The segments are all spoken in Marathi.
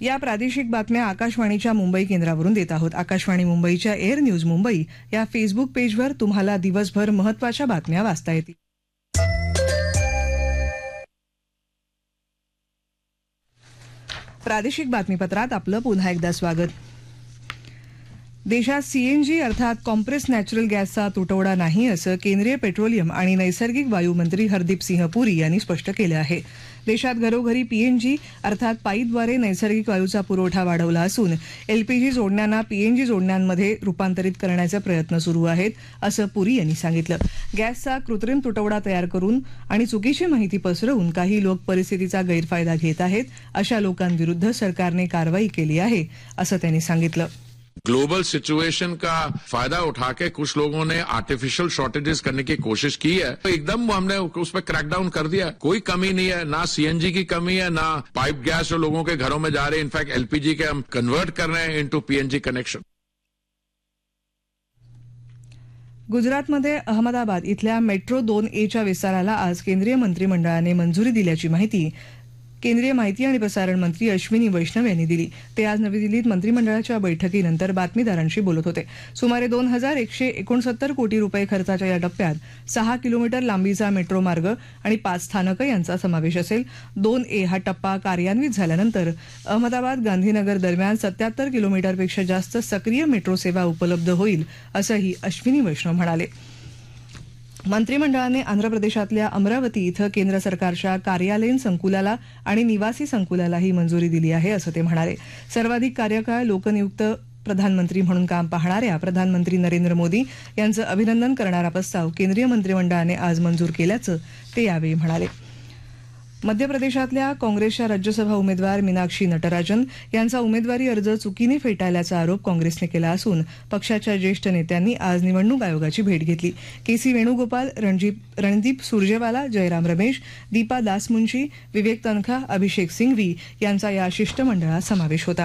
या प्रादेशिक बातम्या आकाशवाणीच्या मुंबई केंद्रावरून देत आहोत. आकाशवाणी मुंबईच्या एअर न्यूज मुंबई या फेसबुक पेजवर तुम्हाला दिवसभर महत्त्वाच्या बातम्या वाचता येतील. प्रादेशिक बातमीपत्रात आपलं पुन्हा एकदा स्वागत. देशात सीएनजी अर्थात कॉम्प्रेस नॅचरल गॅसचा तुटवडा नाही असं केंद्रीय पेट्रोलियम आणि नैसर्गिक वायू मंत्री हरदीप सिंह पुरी यांनी स्पष्ट केलं आहे. देशात घरोघरी पीएनजी अर्थात पाईपद्वारे नैसर्गिक वायूचा पुरवठा वाढवला असून एलपीजी जोडण्यांना पीएनजी जोडण्यांमध्ये रूपांतरित करण्याचे प्रयत्न सुरू आहेत असं पुरी यांनी सांगितलं. गॅसचा कृत्रिम तुटवडा तयार करून आणि चुकीची माहिती पसरवून काही लोक परिस्थितीचा गैरफायदा घेत आहेत. अशा लोकांविरुद्ध सरकारने कारवाई केली आहे असं त्यांनी सांगितलं. ग्लोबल सिचुएशन का फायदा उठा के कुछ लोगों ने आर्टिफिशियल शॉर्टेजेस करने की कोशिश की है, तो एकदम हमने उस पर क्रैकडाउन कर दिया. कोई कमी नहीं है, ना सीएनजी की कमी है, ना पाइप गैस जो लोगों के घरों में जा रहे हैं. इनफैक्ट एलपीजी के हम कन्वर्ट कर रहे हैं इनटू पीएनजी कनेक्शन. गुजरातमध्ये अहमदाबाद इथल्या मेट्रो 2A च्या विस्ताराला आज केंद्रीय मंत्रिमंडळाने मंजुरी दिल्याची माहिती केंद्रीय माहिती आणि प्रसारण मंत्री अश्विनी वैष्णव यांनी दिली. ते आज नवी दिल्लीत मंत्रिमंडळाच्या बैठकीनंतर बातमीदारांशी बोलत होते. सुमारे 2169 कोटी रुपये खर्चाच्या या टप्प्यात 6 किलोमीटर लांबीचा मेट्रो मार्ग आणि 5 स्थानकं यांचा समावेश असेल. 2A हा टप्पा कार्यान्वित झाल्यानंतर अहमदाबाद गांधीनगर दरम्यान 77 किलोमीटरपेक्षा जास्त सक्रिय मेट्रो सेवा उपलब्ध होईल असंही अश्विनी वैष्णव म्हणाले. मंत्रिमंडळाने आंध्र प्रदेशातल्या अमरावती इथं केंद्र सरकारच्या कार्यालयीन संकुलाला आणि निवासी संकुलालाही मंजुरी दिली आहे असं ते म्हणाले. सर्वाधिक कार्यकाळ लोकनियुक्त प्रधानमंत्री म्हणून काम पाहणाऱ्या प्रधानमंत्री नरेंद्र मोदी यांचं अभिनंदन करणारा प्रस्ताव केंद्रीय मंत्रिमंडळाने आज मंजूर केल्याचं ते यावेळी म्हणाले. मध्य प्रदेशातल्या काँग्रेसच्या राज्यसभा उमेदवार मीनाक्षी नटराजन यांचा उमेदवारी अर्ज चुकीने फेटाळल्याचा आरोप काँग्रेसने केला असून पक्षाच्या ज्येष्ठ नेत्यांनी आज निवडणूक आयोगाची भेट घेतली. केसी वेणुगोपाल, रणदीप सुरजेवाला, जयराम रमेश, दीपा दासमुन्शी, विवेक तन्खा, अभिषेक सिंघवी यांचा या शिष्टमंडळात समावेश होता.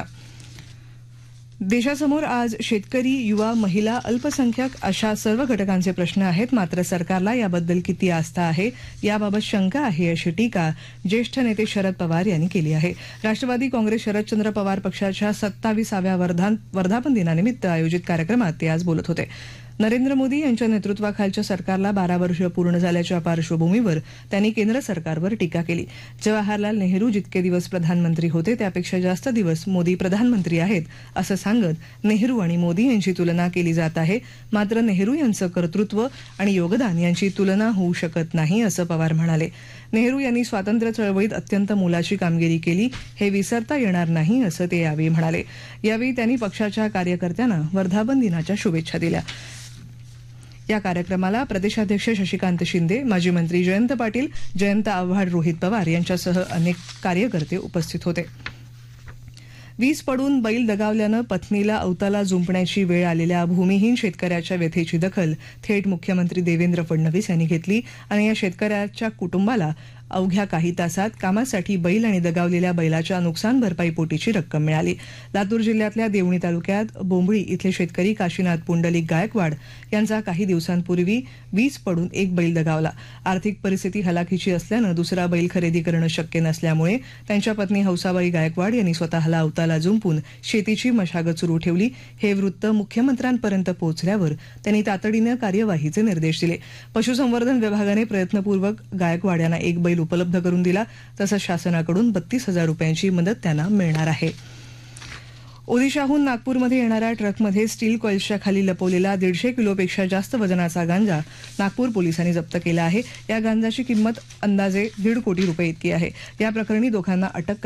देशासमोर आज शेतकरी, युवा, महिला, अल्पसंख्याक अशा सर्व घटकांचे प्रश्न आहेत. मात्र सरकारला याबद्दल किती आस्था आहे याबाबत शंका आहे अशी टीका ज्येष्ठ नेते शरद पवार यांनी केली आहे. राष्ट्रवादी काँग्रेस शरदचंद्र पवार पक्षाच्या 27व्या वर्धापन दिनानिमित्त आयोजित कार्यक्रमात ते आज बोलत होते. नरेंद्र मोदी यांच्या नेतृत्वाखालच्या सरकारला 12 वर्ष पूर्ण झाल्याच्या पार्श्वभूमीवर त्यांनी केंद्र सरकारवर टीका केली. जवाहरलाल नेहरू जितके दिवस प्रधानमंत्री होते त्यापेक्षा जास्त दिवस मोदी प्रधानमंत्री आहेत असं सांगत नेहरू आणि मोदी यांची तुलना केली जात आहे. मात्र नेहरू यांचं कर्तृत्व आणि योगदान यांची तुलना होऊ शकत नाही असं पवार म्हणाले. नेहरू यांनी स्वातंत्र्य चळवळीत अत्यंत मोलाची कामगिरी केली, हे विसरता येणार नाही असं ते यावेळी म्हणाले. यावेळी त्यांनी पक्षाच्या कार्यकर्त्यांना वर्धापन दिनाच्या शुभेच्छा दिल्या. या कार्यक्रमाला प्रदेशाध्यक्ष शशिकांत शिंदे, माजी मंत्री जयंत पाटील, जयंत आव्हाड, रोहित पवार यांच्यासह अनेक कार्यकर्ते उपस्थित होते. वीज पडून बैल दगावल्यानं पत्नीला अवताला जुंपण्याची वेळ आलेल्या भूमिहीन शेतकऱ्याच्या व्यथेची दखल थेट मुख्यमंत्री देवेंद्र फडणवीस यांनी घेतली आणि या शेतकऱ्याच्या कुटुंबाला अवघ्या काही तासात कामासाठी बैल आणि दगावलेल्या बैलाच्या नुकसान भरपाईपोटीची रक्कम मिळाली. लातूर जिल्ह्यातल्या देवणी तालुक्यात बोंबळी इथले शेतकरी काशीनाथ पुंडलिक गायकवाड यांचा काही दिवसांपूर्वी वीज पडून एक बैल दगावला. आर्थिक परिस्थिती हलाखीची असल्यानं दुसरा बैल खरेदी करणं शक्य नसल्यामुळे त्यांच्या पत्नी हौसाबाई गायकवाड यांनी स्वतःला अवताला जुंपून शेतीची मशागत सुरू ठेवली. हे वृत्त मुख्यमंत्र्यांपर्यंत पोहोचल्यावर त्यांनी तातडीनं कार्यवाहीचे निर्देश दिले. पशुसंवर्धन विभागाने प्रयत्नपूर्वक गायकवाड यांना एक बैल उपलब्ध करून दिला. तसंच शासनाकडून 32,000 रुपयांची मदत त्यांना मिळणार आहे. ओदिशाहून नागपूरमध्ये येणाऱ्या ट्रकमध्ये स्टील कॉईल्सच्या खाली लपवलेला 150 किलोपेक्षा जास्त वजनाचा गांजा नागपूर पोलिसांनी जप्त केला आहे. या गांजाची किंमत अंदाजे 1.5 कोटी रुपये इतकी आहे. या प्रकरणी दोघांना अटक